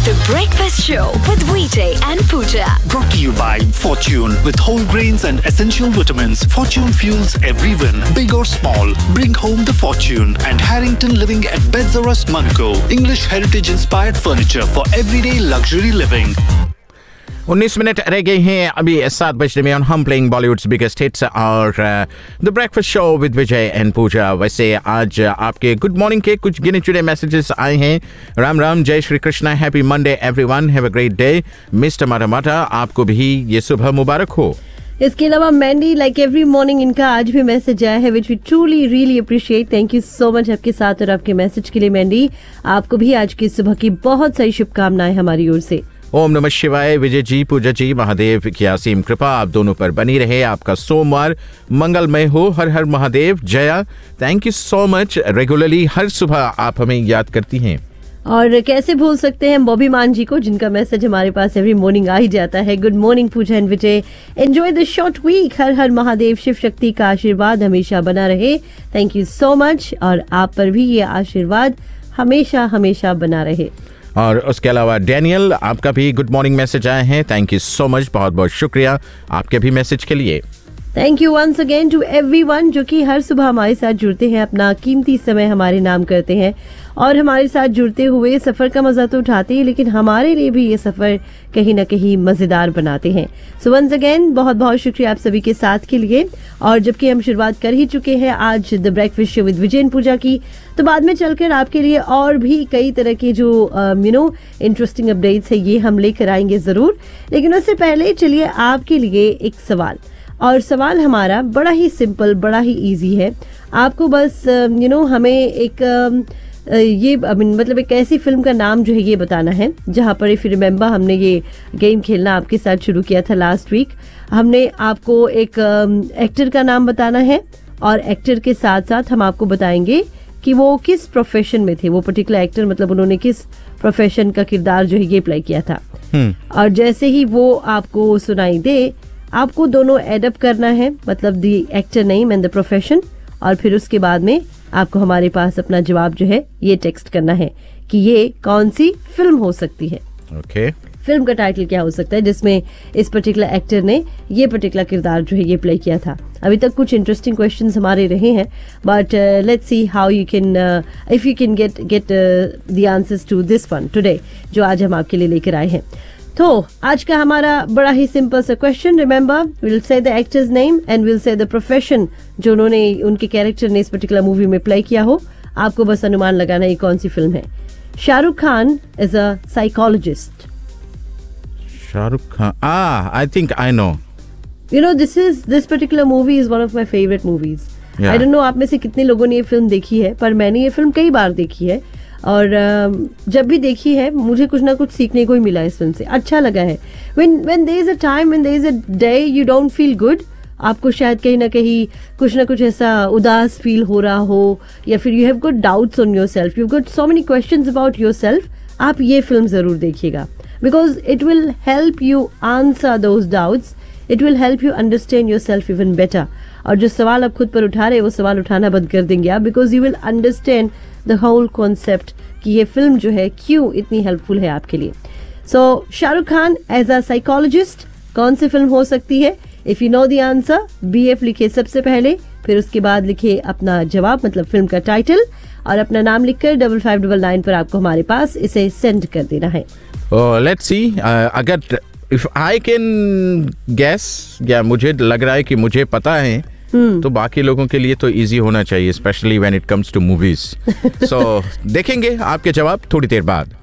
The Breakfast Show with VJ and Pooja. Brought to you by Fortune. With whole grains and essential vitamins, Fortune fuels every win, big or small. Bring home the fortune. And Harrington Living at Beds R Us, Monaco. English heritage-inspired furniture for everyday luxury living. 19 minute रह गए हैं अभी 7 बजने में। हम playing Bollywoods biggest hits और the breakfast show with Vijay and पूजा। वैसे आज आपके गुड मॉर्निंग के कुछ गिने चुने मैसेजेस आए हैं। राम राम, जय Shri Krishna, happy Monday everyone, have a great day. Mister माटा आपको भी ये सुबह मुबारक हो। इसके अलावा मैंडी लाइक एवरी मॉर्निंग इनका आज भी मैसेज आया है which we truly really appreciate. Thank you so much आपके साथ और आपके मैसेज के लिए मैंडी। आपको भी आज की सुबह की बहुत सारी शुभकामनाएं हमारी ओर से। ओम नमः शिवाय। विजय जी, पूजा जी, महादेव की असीम कृपा आप दोनों पर बनी रहे। आपका सोमवार मंगलमय हो। हर हर Mahadev. Jaya, thank you so much. Regularly हर सुबह आप हमें याद करती हैं। और कैसे भूल सकते हैं बॉबी मान जी को, जिनका मैसेज हमारे पास एवरी मॉर्निंग आ ही जाता है। Good morning Puja and Vijay, enjoy the short week. हर हर महादेव, शिव शक्ति का आशीर्वाद हमेशा बना रहे। Thank you so much. और आप पर भी ये आशीर्वाद हमेशा हमेशा बना रहे। और उसके अलावा डैनियल, आपका भी गुड मॉर्निंग मैसेज आए हैं। थैंक यू सो मच, बहुत बहुत शुक्रिया आपके भी मैसेज के लिए। Thank you once again to everyone जो कि हर सुबह हमारे साथ जुड़ते हैं, अपना कीमती समय हमारे नाम करते हैं और हमारे साथ जुड़ते हुए सफर का मजा तो उठाते हैं, लेकिन हमारे लिए भी ये सफर कहीं ना कहीं मजेदार बनाते हैं। सो वंस अगेन बहुत बहुत शुक्रिया आप सभी के साथ के लिए। और जबकि हम शुरुआत कर ही चुके हैं आज the breakfast show with Vijay and पूजा की, तो बाद में चलकर आपके लिए और भी कई तरह के जो इंटरेस्टिंग अपडेट्स है ये हम लेकर आएंगे जरूर। लेकिन उससे पहले चलिए आपके लिए एक सवाल, और सवाल हमारा बड़ा ही सिंपल, बड़ा ही इजी है। आपको बस हमें एक मतलब एक ऐसी फिल्म का नाम जो है ये बताना है जहां पर इफ यू रिमेम्बर हमने ये गेम खेलना आपके साथ शुरू किया था लास्ट वीक। हमने आपको एक एक्टर का नाम बताना है और एक्टर के साथ साथ हम आपको बताएंगे कि वो किस प्रोफेशन में थे। वो पर्टिकुलर एक्टर मतलब उन्होंने किस प्रोफेशन का किरदार जो है ये प्ले किया था। और जैसे ही वो आपको सुनाई दे, आपको दोनों एडअप करना है, मतलब the actor name and the profession, और फिर उसके बाद में आपको हमारे पास अपना जवाब जो है ये टेक्स्ट करना है कि ये कौन सी फिल्म हो सकती है। ओके। फिल्म का टाइटल क्या हो सकता है जिसमें इस पर्टिकुलर एक्टर ने ये पर्टिकुलर किरदार जो है ये प्ले किया था। अभी तक कुछ इंटरेस्टिंग क्वेश्चंस हमारे रहे हैं, but let's see how you can if you can get the answers to this one today, जो आज हम आपके लिए लेकर आए हैं। तो आज का हमारा बड़ा ही सिंपल सा question, remember will say the actors name and will say the profession जो उन्होंने उनके कैरेक्टर ने इस पर्टिकुलर मूवी में प्ले किया हो। आपको बस अनुमान लगाना है कौन सी फिल्म है। Shahrukh Khan is a psychologist. Shahrukh Khan, I think I know. You know, this particular movie is one of my favorite movies. Yeah. I don't know आप में से कितने लोगों ने ये फिल्म देखी है, पर मैंने ये फिल्म कई बार देखी है और जब भी देखी है मुझे कुछ ना कुछ सीखने को ही मिला इस फिल्म से, अच्छा लगा है। When there is a time, when there is a day you don't feel good, आपको शायद कहीं ना कहीं कुछ ना कुछ ऐसा उदास फील हो रहा हो, या फिर you have got doubts on yourself, you have got so many questions about yourself, आप ये फिल्म जरूर देखिएगा, because it will help you answer those doubts, it will help you understand your self even better. और जो सवाल आप खुद पर उठा रहे हैं वो सवाल उठाना बंद कर देंगे आप, because you will understand the whole concept कि ये फिल्म जो है क्यों इतनी हेल्पफुल है आपके लिए। सो Shahrukh Khan as a psychologist, कौन सी फिल्म हो सकती है? If you know the answer, BF लिखे सबसे पहले, फिर उसके बाद लिखे अपना जवाब मतलब फिल्म का टाइटल, और अपना नाम लिखकर 5599 पर आपको हमारे पास इसे सेंड कर देना है। लेट्स सी, अगर इफ आई कैन गेस, या मुझे लग रहा है कि मुझे पता है, तो बाकी लोगों के लिए तो इजी होना चाहिए, specially when it comes to movies. सो देखेंगे आपके जवाब थोड़ी देर बाद।